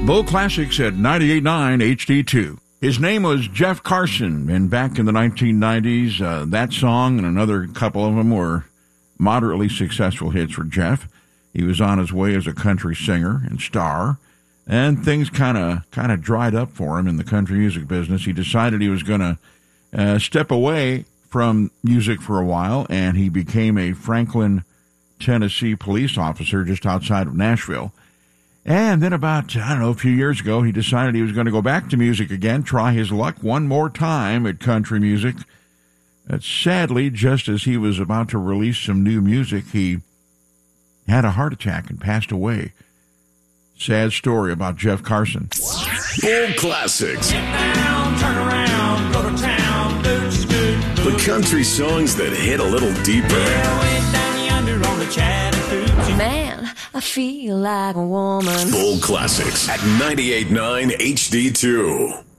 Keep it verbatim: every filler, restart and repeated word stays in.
Bull Classics at ninety-eight point nine H D two. His name was Jeff Carson, and back in the nineteen nineties, uh, that song and another couple of them were moderately successful hits for Jeff. He was on his way as a country singer and star, and things kind of kind of dried up for him in the country music business. He decided he was going to uh, step away from music for a while, and he became a Franklin, Tennessee police officer just outside of Nashville. And then about, I don't know, a few years ago, he decided he was going to go back to music again, try his luck one more time at country music. But sadly, just as he was about to release some new music, he had a heart attack and passed away. Sad story about Jeff Carson. Bull Classics. Get down, turn around, go to town, boots, good, The country songs that hit a little deeper. yeah, way down yonder on the Chattahoochee. Man, I feel like a woman. Bull Classics at ninety-eight point nine H D two.